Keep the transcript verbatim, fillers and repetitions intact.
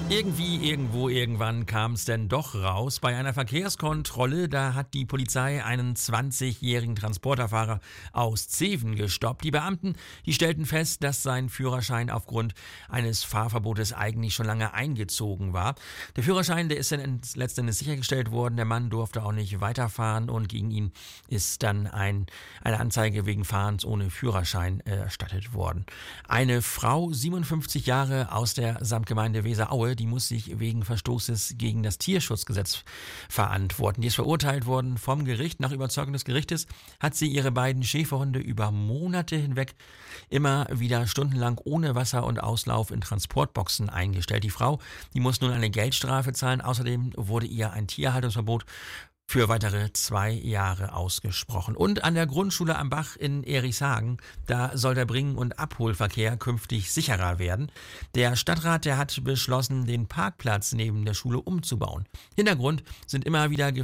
Irgendwie, irgendwo, irgendwann kam es denn doch raus. Bei einer Verkehrskontrolle, da hat die Polizei einen zwanzigjährigen Transporterfahrer aus Zeven gestoppt. Die Beamten, die stellten fest, dass sein Führerschein aufgrund eines Fahrverbotes eigentlich schon lange eingezogen war. Der Führerschein, der ist dann letztendlich sichergestellt worden. Der Mann durfte auch nicht weiterfahren und gegen ihn ist dann ein, eine Anzeige wegen Fahrens ohne Führerschein erstattet worden. Eine Frau, siebenundfünfzig Jahre, aus der Samtgemeinde Weseraue, die muss sich wegen Verstoßes gegen das Tierschutzgesetz verantworten. Die ist verurteilt worden vom Gericht. Nach Überzeugung des Gerichtes hat sie ihre beiden Schäferhunde über Monate hinweg immer wieder stundenlang ohne Wasser und Auslauf in Transportboxen eingestellt. Die Frau, die muss nun eine Geldstrafe zahlen. Außerdem wurde ihr ein Tierhaltungsverbot für weitere zwei Jahre ausgesprochen. Und an der Grundschule am Bach in Erichshagen, da soll der Bring- und Abholverkehr künftig sicherer werden. Der Stadtrat, der hat beschlossen, den Parkplatz neben der Schule umzubauen. Hintergrund sind immer wieder